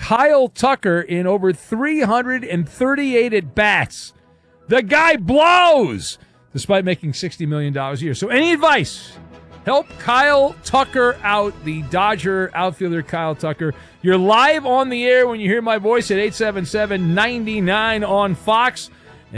Kyle Tucker in over 338 at-bats. The guy blows, despite making $60 million a year. So any advice? Help Kyle Tucker out, the Dodger outfielder Kyle Tucker. You're live on the air when you hear my voice at 877-99 on Fox.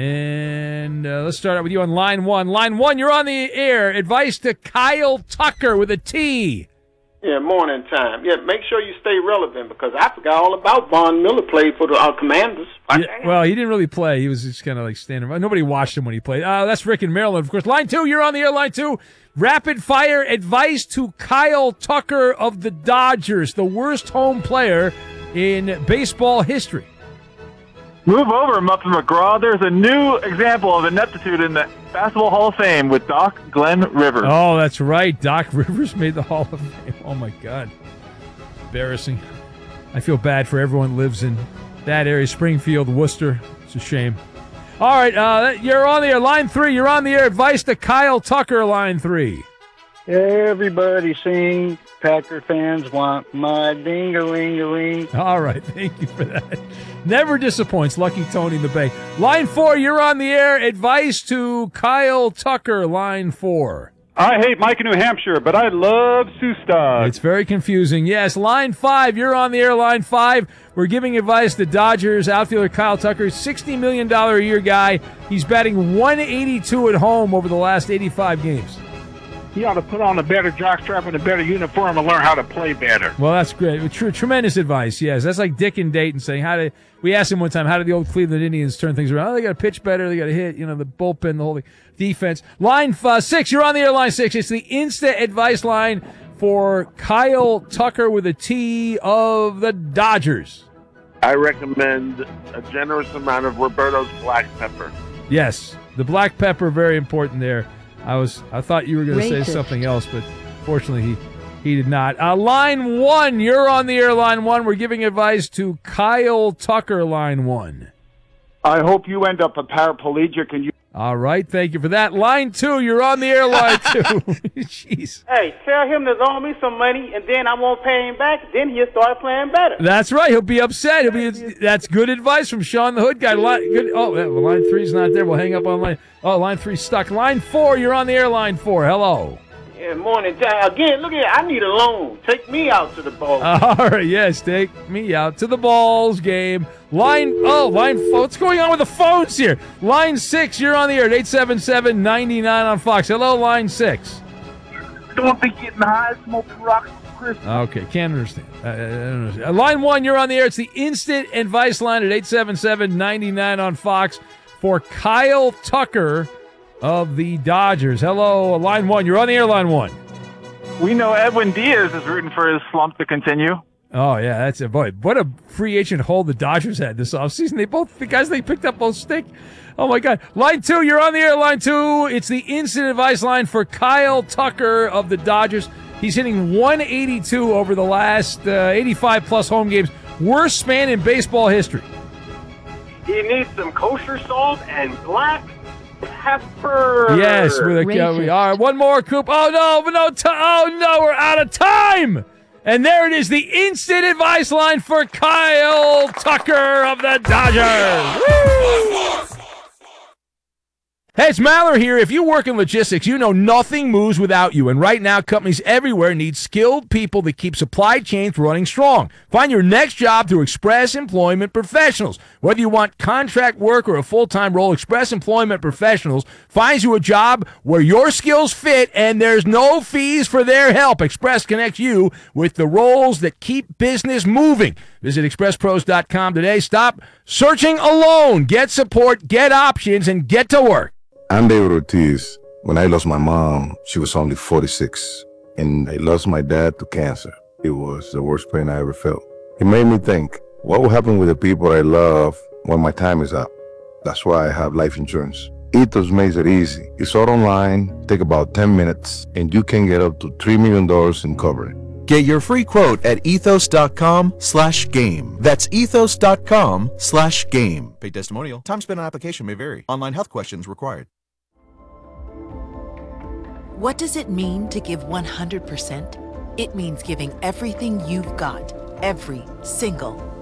And let's start out with you on line one. Line one, you're on the air. Advice to Kyle Tucker with a T. Yeah, morning time. Yeah, make sure you stay relevant because I forgot all about Von Miller played for the Commanders. Yeah, well, he didn't really play. He was just kind of like standing by. Nobody watched him when he played. That's Rick in Maryland, of course. Line two, you're on the air. Line two, rapid fire advice to Kyle Tucker of the Dodgers, the worst home player in baseball history. Move over, Muffin McGraw. There's a new example of ineptitude in the Basketball Hall of Fame with Doc Glenn Rivers. Oh, that's right. Doc Rivers made the Hall of Fame. Oh, my God. Embarrassing. I feel bad for everyone who lives in that area. Springfield, Worcester. It's a shame. All right, you're on the air. Line three, you're on the air. Advice to Kyle Tucker, line three. Everybody sing. Packer fans want my ding-a-ling-a-ling. All right, thank you for that. Never disappoints, Lucky Tony in the Bay. Line four, you're on the air. Advice to Kyle Tucker, line four. I hate Mike in New Hampshire, but I love Soustad. It's very confusing. Yes, line five, you're on the air. Line five, we're giving advice to Dodgers outfielder Kyle Tucker, $60 million a year guy. He's batting 182 at home over the last 85 games. He ought to put on a better jockstrap and a better uniform and learn how to play better. Well, that's great. Tremendous advice, yes. That's like Dick and Dayton saying, we asked him one time, how did the old Cleveland Indians turn things around? Oh, they got to pitch better. They got to hit, the bullpen, the whole defense. Line six, you're on the air, line six. It's the Insta advice line for Kyle Tucker with a T of the Dodgers. I recommend a generous amount of Roberto's black pepper. Yes, the black pepper, very important there. I thought you were going to say something else, but fortunately he did not. Line one, you're on the air, line one. We're giving advice to Kyle Tucker, line one. I hope you end up a paraplegic and you... All right, thank you for that. Line two, you're on the air, line two. Jeez. Hey, tell him to loan me some money, and then I won't pay him back. Then he'll start playing better. That's right. He'll be upset. That's good advice from Sean the Hood guy. Line three's not there. We'll hang up on line. Oh, line three's stuck. Line four, you're on the air, line four. Hello. Yeah, morning time. Again, look at I need a loan. Take me out to the ball. All right, yes, take me out to the balls game. Line four. What's going on with the phones here? Line six, you're on the air at 877-99 on Fox. Hello, line six. Don't be getting high, smoking rocks for Christmas. Okay, can't understand. I don't understand. Line one, you're on the air. It's the instant advice line at 877-99 on Fox for Kyle Tucker of the Dodgers. Hello, line one. You're on the air, line one. We know Edwin Diaz is rooting for his slump to continue. Oh, yeah, that's it. Boy, what a free agent hold the Dodgers had this offseason. The guys they picked up both stink. Oh, my God. Line two, you're on the air, line two. It's the instant advice line for Kyle Tucker of the Dodgers. He's hitting 182 over the last 85-plus home games. Worst span in baseball history. He needs some kosher salt and black pepper. Yes, all right, one more, Coop. Oh no, we're out of time. And there it is, the instant advice line for Kyle Tucker of the Dodgers. Woo! Hey, it's Mallory here. If you work in logistics, you know nothing moves without you. And right now, companies everywhere need skilled people that keep supply chains running strong. Find your next job through Express Employment Professionals. Whether you want contract work or a full-time role, Express Employment Professionals finds you a job where your skills fit and there's no fees for their help. Express connects you with the roles that keep business moving. Visit expresspros.com today. Stop searching alone. Get support, get options, and get to work. I'm David Ortiz. When I lost my mom, she was only 46, and I lost my dad to cancer. It was the worst pain I ever felt. It made me think, what will happen with the people I love when my time is up? That's why I have life insurance. Ethos makes it easy. It's all online, take about 10 minutes, and you can get up to $3 million in coverage. Get your free quote at ethos.com/game. That's ethos.com/game. Paid testimonial. Time spent on application may vary. Online health questions required. What does it mean to give 100%? It means giving everything you've got, every single